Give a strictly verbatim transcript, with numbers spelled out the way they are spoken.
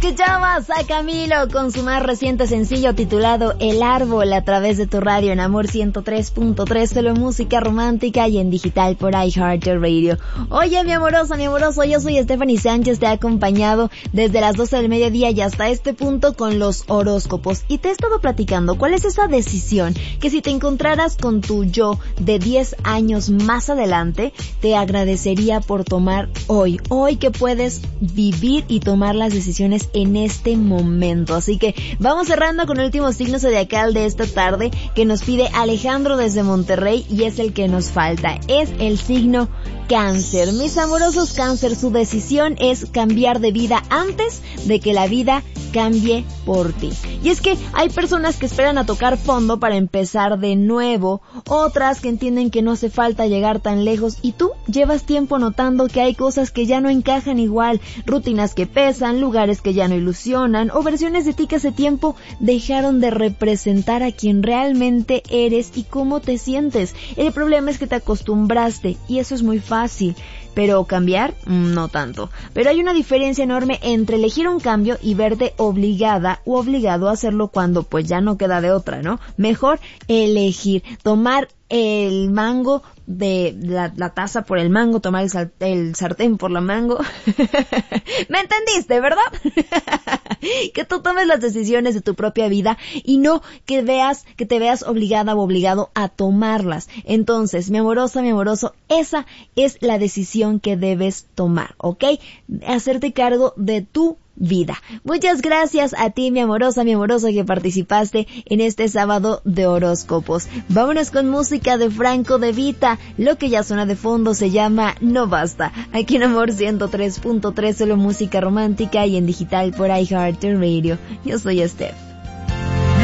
Escuchabas a Camilo con su más reciente sencillo titulado El Árbol a través de tu radio en Amor ciento tres punto tres, solo música romántica y en digital por iHeartRadio. Oye, mi amorosa, mi amoroso, yo soy Stephanie Sánchez, te he acompañado desde las doce del mediodía y hasta este punto con los horóscopos. Y te he estado platicando cuál es esa decisión que si te encontraras con tu yo de diez años más adelante, te agradecería por tomar hoy. Hoy que puedes vivir y tomar las decisiones en este momento. Así que vamos cerrando con el último signo zodiacal de esta tarde que nos pide Alejandro desde Monterrey y es el que nos falta. Es el signo Cáncer. Mis amorosos Cáncer, su decisión es cambiar de vida antes de que la vida cambie por ti. Y es que hay personas que esperan a tocar fondo para empezar de nuevo, otras que entienden que no hace falta llegar tan lejos y tú llevas tiempo notando que hay cosas que ya no encajan igual, rutinas que pesan, lugares que ya no ilusionan o versiones de ti que hace tiempo dejaron de representar a quien realmente eres y cómo te sientes. El problema es que te acostumbraste y eso es muy fácil. Pero cambiar, no tanto. Pero hay una diferencia enorme entre elegir un cambio y verte obligada o obligado a hacerlo cuando pues ya no queda de otra, ¿no? Mejor elegir, tomar el mango de la, la taza por el mango, tomar el, sal, el sartén por la mango. ¿Me entendiste, verdad? Que tú tomes las decisiones de tu propia vida y no que veas, que te veas obligada o obligado a tomarlas. Entonces, mi amorosa, mi amoroso, esa es la decisión que debes tomar, ¿ok? Hacerte cargo de tu vida. Muchas gracias a ti, mi amorosa, mi amoroso, que participaste en este sábado de horóscopos. Vámonos con música de Franco De Vita. Lo que ya suena de fondo se llama No Basta. Aquí en Amor ciento tres punto tres, solo música romántica y en digital por iHeartRadio. Yo soy Steph.